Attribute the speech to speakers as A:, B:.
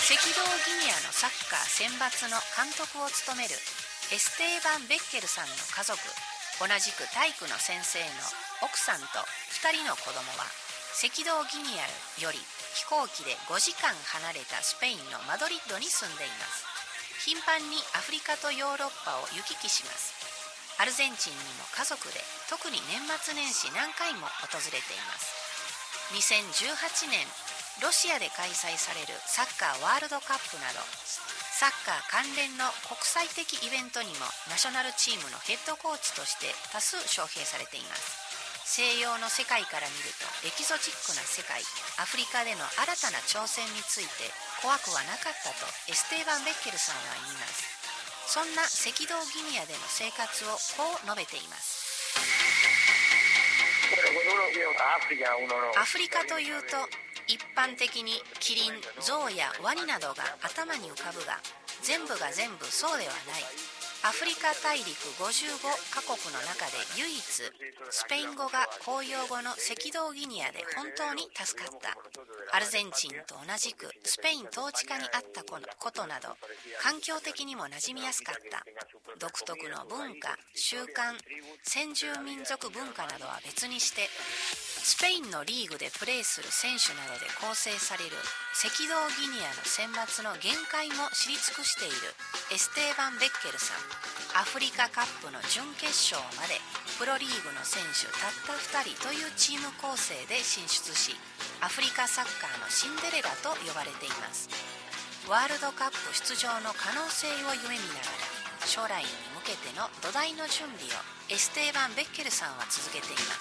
A: 赤道ギニアのサッカー選抜の監督を務めるエステーバン・ベッケルさんの家族、同じく体育の先生の奥さんと2人の子供は赤道ギニアより飛行機で5時間離れたスペインのマドリッドに住んでいます。頻繁にアフリカとヨーロッパを行き来します。アルゼンチンにも家族で特に年末年始何回も訪れています。2018年ロシアで開催されるサッカーワールドカップなどサッカー関連の国際的イベントにもナショナルチームのヘッドコーチとして多数招聘されています。西洋の世界から見るとエキゾチックな世界、アフリカでの新たな挑戦について怖くはなかったとエステーバン・ベッケルさんは言います。そんな赤道ギニアでの生活をこう述べています。アフリカというと一般的にキリン、ゾウやワニなどが頭に浮かぶが、全部が全部そうではない。アフリカ大陸55カ国の中で唯一スペイン語が公用語の赤道ギニアで本当に助かった。アルゼンチンと同じくスペイン統治下にあったことなど環境的にも馴染みやすかった。独特の文化、習慣、先住民族文化などは別にしてスペインのリーグでプレーする選手などで構成される赤道ギニアの選抜の限界も知り尽くしているエステーバン・ベッケルさん。アフリカカップの準決勝までプロリーグの選手たった2人というチーム構成で進出し、アフリカサッカーのシンデレラと呼ばれています。ワールドカップ出場の可能性を夢見ながら将来に向けての土台の準備をエステーバン・ベッケルさんは続けています。